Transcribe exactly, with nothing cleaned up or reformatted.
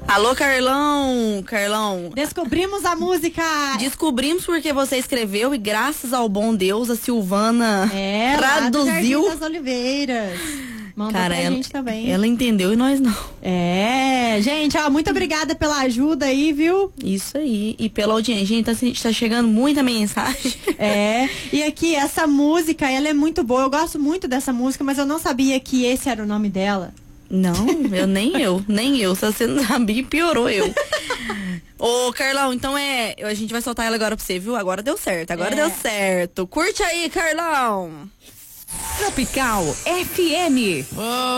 Alô, Carlão, Carlão. Descobrimos a música. Descobrimos porque você escreveu e graças ao bom Deus a Silvana é, traduziu. Lá do Jardim das Oliveiras. Mandou Cara, pra ela, gente também. Ela entendeu e nós não. É, gente, ó, muito obrigada pela ajuda aí, viu? Isso aí. E pela audiência. Gente, tá, tá chegando muita mensagem. É, e aqui, essa música, ela é muito boa. Eu gosto muito dessa música, mas eu não sabia que esse era o nome dela. Não, eu nem eu, nem eu. Se você não sabia, piorou eu. Ô, Carlão, então é. A gente vai soltar ela agora pra você, viu? Agora deu certo, agora é. deu certo. Curte aí, Carlão. Tropical F M. Oh.